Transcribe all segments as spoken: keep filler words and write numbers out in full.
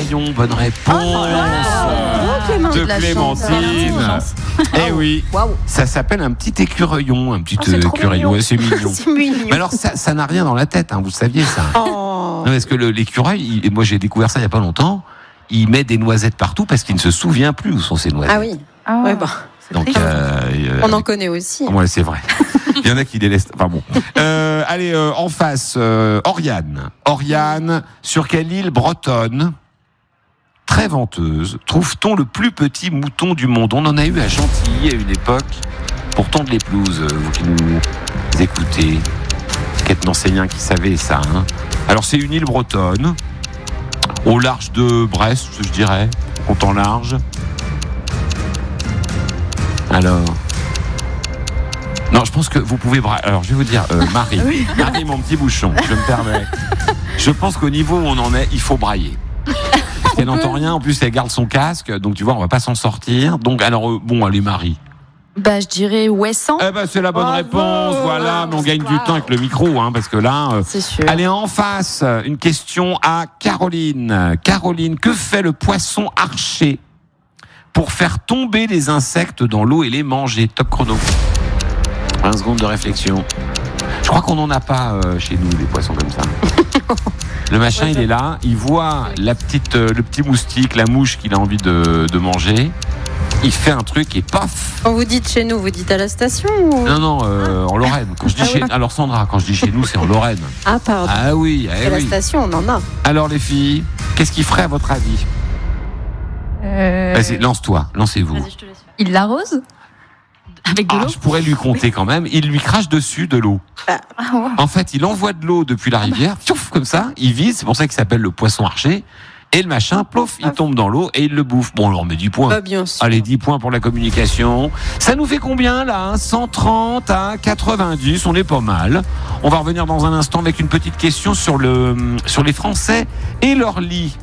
l'écureuillon. Bonne réponse Oh, wow. de De la Clémentine. chance. Eh oui, Waouh. ça s'appelle un petit écureuillon, un petit Oh, c'est trop écureuillon. mignon. Ouais, c'est mignon. C'est mignon. Mais alors ça, ça n'a rien dans la tête, hein, vous saviez ça. Oh. Non, parce que le- l'écureuil, il- et moi j'ai découvert ça il y a pas longtemps. Il met des noisettes partout parce qu'il ne se souvient plus où sont ses noisettes. Ah oui. Ah. Ouais, bah, Donc, triste. euh, euh, on en connaît aussi. ouais, c'est vrai. Il y en a qui les laissent. Enfin bon. Euh, allez, euh, en face, euh, Oriane. Oriane, sur quelle île bretonne, très venteuse, trouve-t-on le plus petit mouton du monde? On en a eu à Chantilly à une époque. Pour tondre les pelouses, euh, vous qui nous écoutez. Quête d'enseignants qui savait ça. Hein. Alors c'est une île bretonne, au large de Brest, je dirais, comptant large. Alors. Non, je pense que vous pouvez brailler. Alors, je vais vous dire, euh, Marie, Marie, mon petit bouchon, je me permets. Je pense qu'au niveau où on en est, il faut brailler. Parce qu'elle n'entend rien, en plus, elle garde son casque, donc tu vois, on va pas s'en sortir. Donc, alors, euh, bon, allez, Marie. Bah, je dirais Ouessant. Eh ben, c'est la bonne Bravo. réponse, voilà, mais on gagne du temps avec le micro, hein, parce que là. euh, C'est sûr. Allez, en face, une question à Caroline. Caroline, que fait le poisson archer pour faire tomber les insectes dans l'eau et les manger? Top chrono. vingt secondes de réflexion. Je crois qu'on n'en a pas euh, chez nous, des poissons comme ça. Le machin, il est là, il voit la petite, euh, le petit moustique, la mouche qu'il a envie de, de manger. Il fait un truc et paf. Quand vous dites chez nous, vous dites à la station ou... Non, non, euh, en Lorraine. Quand je dis Ah chez... oui. Alors Sandra, quand je dis chez nous, c'est en Lorraine. Ah, pardon. Ah oui, eh à la oui. station, on en a. Alors les filles, qu'est-ce qu'il ferait à votre avis? Euh, Vas-y, lance-toi, lancez-vous. Vas-y, je te laisse faire. Il l'arrose avec de Ah, l'eau. je pourrais lui compter quand même. Il lui crache dessus de l'eau. Ah, ouais. En fait, il envoie de l'eau depuis la rivière, piouf, comme ça, il vise, c'est pour ça qu'il s'appelle le poisson archer. Et le machin, plouf, il tombe dans l'eau et il le bouffe. Bon, on leur met dix points. Bah, bien sûr. Allez, dix points pour la communication. Ça nous fait combien là hein cent trente à quatre-vingt-dix, on est pas mal. On va revenir dans un instant avec une petite question sur, le, sur les Français et leur lit.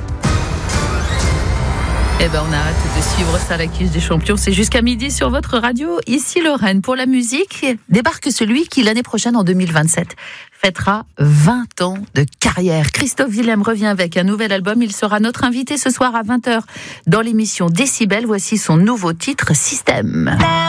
Eh ben, on arrête de suivre ça, la quiche des champions. C'est jusqu'à midi sur votre radio. Ici, Lorraine. Pour la musique, débarque celui qui, l'année prochaine, en deux mille vingt-sept, fêtera vingt ans de carrière. Christophe Willem revient avec un nouvel album. Il sera notre invité ce soir à vingt heures dans l'émission Décibel. Voici son nouveau titre, Système.